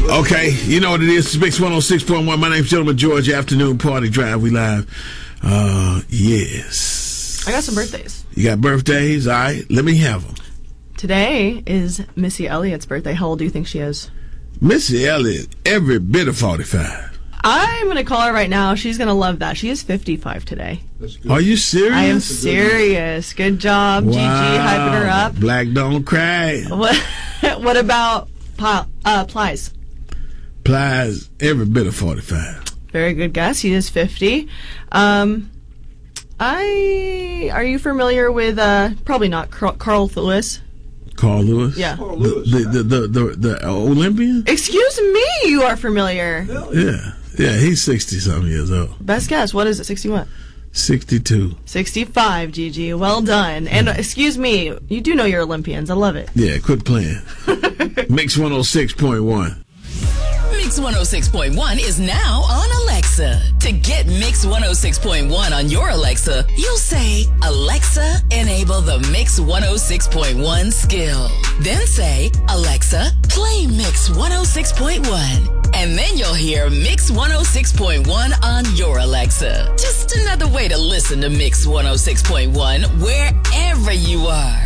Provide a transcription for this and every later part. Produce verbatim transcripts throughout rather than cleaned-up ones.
Okay, you know what it is. It's Mix one oh six point one. My name's Gentleman George. Afternoon Party Drive. We live. Uh, yes. I got some birthdays. You got birthdays? All right. Let me have them. Today is Missy Elliott's birthday. How old do you think she is? Missy Elliott, every bit of forty-five. I'm going to call her right now. She's going to love that. She is fifty-five today. Are you serious? I am serious. Good job, wow. Gigi, hyping her up. Black don't cry. What, what about uh, Plies? Plies, every bit of forty-five. Very good guess. He is fifty. Um, I are you familiar with uh, probably not Carl Lewis? Carl Lewis? Yeah. Carl Lewis. The, the, the, the, the Olympian? Excuse me, you are familiar. Yeah. Yeah, he's sixty-something years old. Best guess. What is it? sixty what? sixty-two. sixty-five, Gigi. Well done. And uh, excuse me, you do know your Olympians. I love it. Yeah, quit playing. Mix one oh six point one. Mix one oh six point one is now on Alexa. To get Mix one oh six point one on your Alexa, you'll say, Alexa, enable the Mix one oh six point one skill. Then say, Alexa, play Mix one oh six point one. And then you'll hear Mix one oh six point one on your Alexa. Just another way to listen to Mix one oh six point one wherever you are.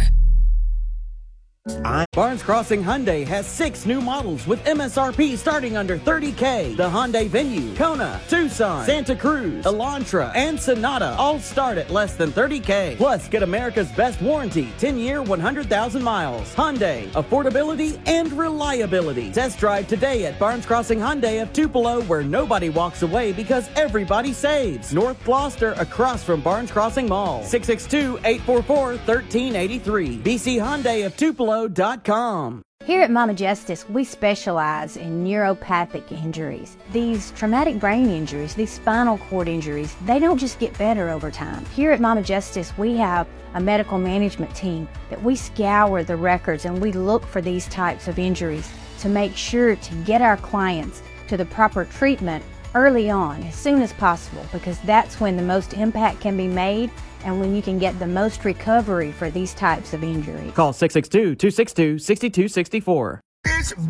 Barnes Crossing Hyundai has six new models with M S R P starting under thirty K. The Hyundai Venue, Kona, Tucson, Santa Cruz, Elantra, and Sonata all start at less than thirty K. Plus, get America's best warranty, ten year, one hundred thousand miles. Hyundai, affordability and reliability. Test drive today at Barnes Crossing Hyundai of Tupelo, where nobody walks away because everybody saves. North Gloucester, across from Barnes Crossing Mall. six six two, eight four four, one three eight three. B C Hyundai of Tupelo. Here at Mama Justice, we specialize in neuropathic injuries. These traumatic brain injuries, these spinal cord injuries, they don't just get better over time. Here at Mama Justice, we have a medical management team that we scour the records and we look for these types of injuries to make sure to get our clients to the proper treatment early on, as soon as possible, because that's when the most impact can be made and when you can get the most recovery for these types of injuries. Call six six two, two six two, six two six four. It's